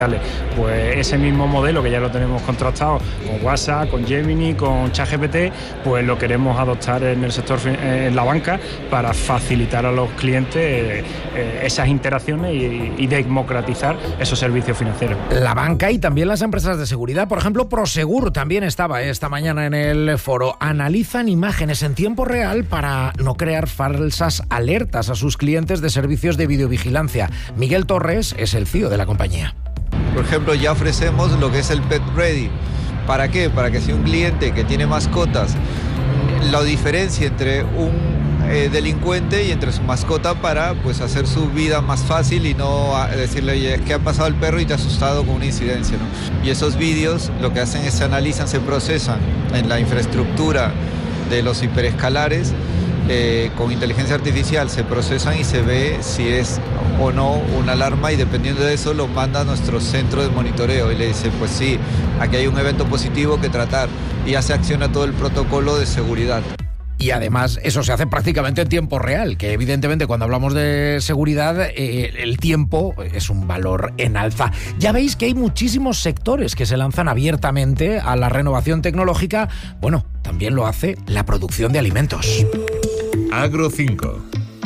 Pues ese mismo modelo que ya lo tenemos contrastado con WhatsApp, con Gemini, con ChatGPT, pues lo queremos adoptar en el sector, en la banca, para facilitar a los clientes esas interacciones y democratizar esos servicios financieros. La banca y también las empresas de seguridad, por ejemplo, Prosegur también estaba esta mañana en el foro. Analizan imágenes en tiempo real para no crear falsas alertas a sus clientes de servicios de videovigilancia. Miguel Torres es el CEO de la compañía. Por ejemplo, ya ofrecemos lo que es el Pet Ready. ¿Para qué? Para que si un cliente que tiene mascotas lo diferencie entre un delincuente y entre su mascota, para pues hacer su vida más fácil y no decirle, oye, es que ha pasado el perro y te ha asustado con una incidencia, ¿no? Y esos vídeos lo que hacen es se analizan, se procesan en la infraestructura de los hiperescalares. Con inteligencia artificial se procesan y se ve si es o no una alarma, y dependiendo de eso lo manda a nuestro centro de monitoreo y le dice, pues sí, aquí hay un evento positivo que tratar, y ya se acciona todo el protocolo de seguridad. Y además eso se hace prácticamente en tiempo real, que evidentemente cuando hablamos de seguridad el tiempo es un valor en alza. Ya veis que hay muchísimos sectores que se lanzan abiertamente a la renovación tecnológica. Bueno, también lo hace la producción de alimentos. Agro 5.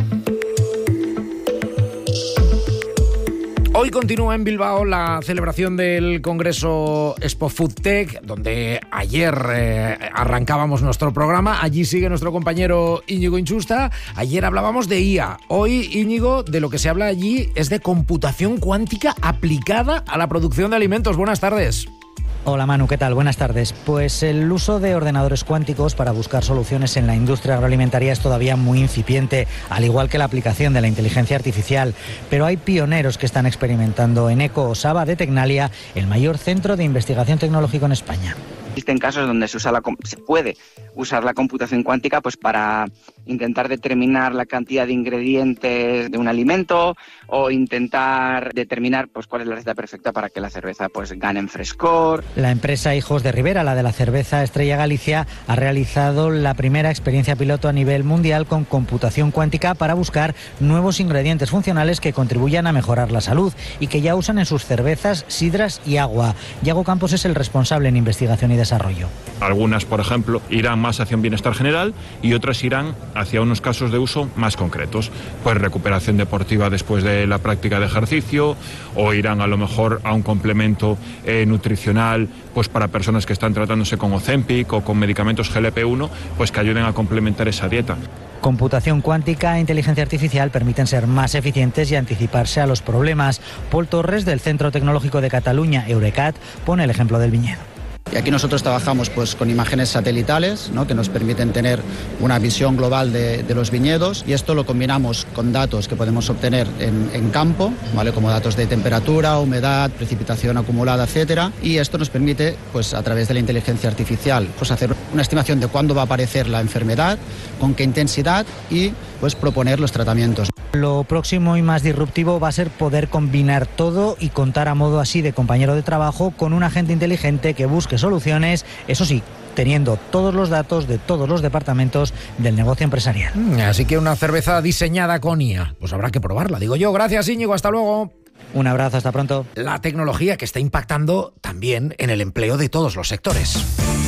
Hoy continúa en Bilbao la celebración del Congreso Expo Foodtech, donde ayer arrancábamos nuestro programa. Allí sigue nuestro compañero Íñigo Inchusta. Ayer hablábamos de IA. Hoy, Íñigo, de lo que se habla allí es de computación cuántica aplicada a la producción de alimentos. Buenas tardes. Hola Manu, ¿qué tal? Buenas tardes. Pues el uso de ordenadores cuánticos para buscar soluciones en la industria agroalimentaria es todavía muy incipiente, al igual que la aplicación de la inteligencia artificial. Pero hay pioneros que están experimentando en Eco Osaba de Tecnalia, el mayor centro de investigación tecnológico en España. Existen casos donde se puede usar la computación cuántica pues para intentar determinar la cantidad de ingredientes de un alimento, o intentar determinar pues cuál es la receta perfecta para que la cerveza pues gane en frescor. La empresa Hijos de Ribera, la de la cerveza Estrella Galicia, ha realizado la primera experiencia piloto a nivel mundial con computación cuántica para buscar nuevos ingredientes funcionales que contribuyan a mejorar la salud y que ya usan en sus cervezas, sidras y agua. Yago Campos es el responsable en investigación y desarrollo. Algunas, por ejemplo, irán más hacia un bienestar general y otras irán hacia unos casos de uso más concretos, pues recuperación deportiva después de la práctica de ejercicio, o irán a lo mejor a un complemento nutricional pues para personas que están tratándose con Ozempic o con medicamentos GLP-1, pues que ayuden a complementar esa dieta. Computación cuántica e inteligencia artificial permiten ser más eficientes y anticiparse a los problemas. Paul Torres, del Centro Tecnológico de Cataluña, Eurecat, pone el ejemplo del viñedo. Y aquí nosotros trabajamos pues con imágenes satelitales, ¿no?, que nos permiten tener una visión global de los viñedos, y esto lo combinamos con datos que podemos obtener en campo, ¿vale?, como datos de temperatura, humedad, precipitación acumulada, etcétera, y esto nos permite pues a través de la inteligencia artificial pues hacer una estimación de cuándo va a aparecer la enfermedad, con qué intensidad, y pues proponer los tratamientos. Lo próximo y más disruptivo va a ser poder combinar todo y contar a modo así de compañero de trabajo con un agente inteligente que busque soluciones, eso sí, teniendo todos los datos de todos los departamentos del negocio empresarial. Así que una cerveza diseñada con IA, pues habrá que probarla, digo yo. Gracias, Íñigo, hasta luego. Un abrazo, hasta pronto. La tecnología que está impactando también en el empleo de todos los sectores.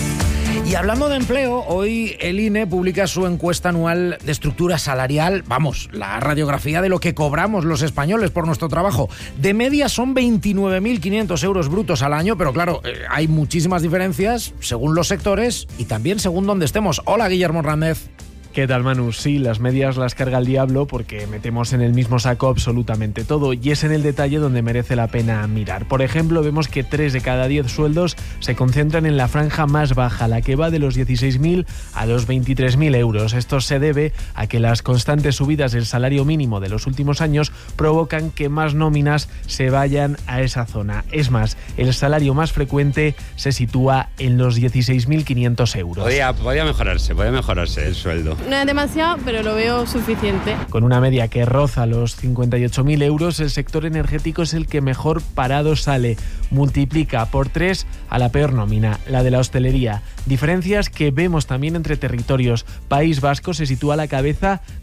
Y hablando de empleo, hoy el INE publica su encuesta anual de estructura salarial, vamos, la radiografía de lo que cobramos los españoles por nuestro trabajo. De media son 29.500 euros brutos al año, pero claro, hay muchísimas diferencias según los sectores y también según donde estemos. Hola, Guillermo Hernández. ¿Qué tal, Manu? Sí, las medias las carga el diablo porque metemos en el mismo saco absolutamente todo, y es en el detalle donde merece la pena mirar. Por ejemplo, vemos que 3 de cada 10 sueldos se concentran en la franja más baja, la que va de los 16.000 a los 23.000 euros. Esto se debe a que las constantes subidas del salario mínimo de los últimos años provocan que más nóminas se vayan a esa zona. Es más, el salario más frecuente se sitúa en los 16.500 euros. Podría mejorarse el sueldo. No es demasiado, pero lo veo suficiente. Con una media que roza los 58.000 euros, el sector energético es el que mejor parado sale. Multiplica por 3 a la peor nómina, la de la hostelería. Diferencias que vemos también entre territorios. País Vasco se sitúa a la cabeza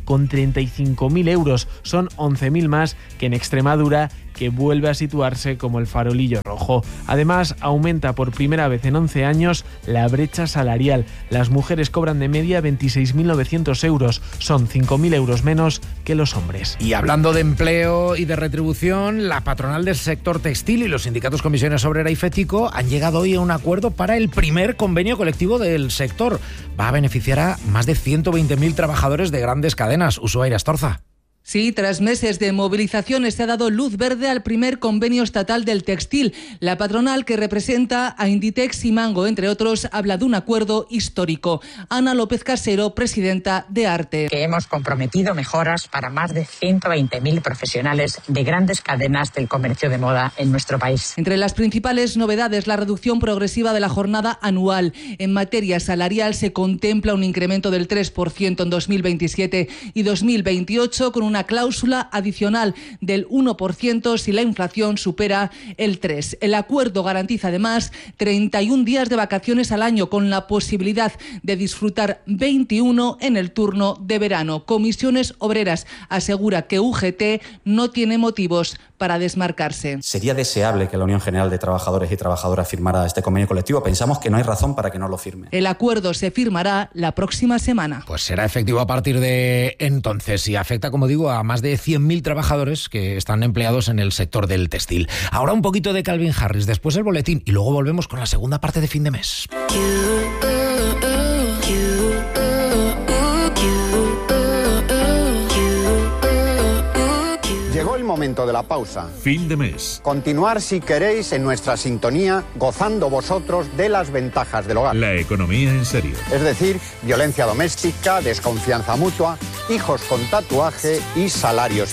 con 35.000 euros. Son 11.000 más que en Extremadura, que vuelve a situarse como el farolillo rojo. Además, aumenta por primera vez en 11 años la brecha salarial. Las mujeres cobran de media 26.900 euros, son 5.000 euros menos que los hombres. Y hablando de empleo y de retribución, la patronal del sector textil y los sindicatos Comisiones Obrera y FETICO han llegado hoy a un acuerdo para el primer convenio colectivo del sector. Va a beneficiar a más de 120.000 trabajadores de grandes cadenas. Ushuaia Astorza. Sí, tras meses de movilizaciones se ha dado luz verde al primer convenio estatal del textil. La patronal, que representa a Inditex y Mango, entre otros, habla de un acuerdo histórico. Ana López Casero, presidenta de ARTE. Que hemos comprometido mejoras para más de 120.000 profesionales de grandes cadenas del comercio de moda en nuestro país. Entre las principales novedades, la reducción progresiva de la jornada anual. En materia salarial se contempla un incremento del 3% en 2027 y 2028, con una cláusula adicional del 1% si la inflación supera el 3%. El acuerdo garantiza además 31 días de vacaciones al año, con la posibilidad de disfrutar 21 en el turno de verano. Comisiones Obreras asegura que UGT no tiene motivos para desmarcarse. Sería deseable que la Unión General de Trabajadores y Trabajadoras firmara este convenio colectivo. Pensamos que no hay razón para que no lo firme. El acuerdo se firmará la próxima semana. Pues será efectivo a partir de entonces y afecta, como digo, a más de 100.000 trabajadores que están empleados en el sector del textil. Ahora un poquito de Calvin Harris, después el boletín y luego volvemos con la segunda parte de fin de mes. Llegó el momento de la pausa. Fin de mes. Continuar, si queréis, en nuestra sintonía, gozando vosotros de las ventajas del hogar. La economía en serio. Es decir, violencia doméstica, desconfianza mutua, hijos con tatuaje y salarios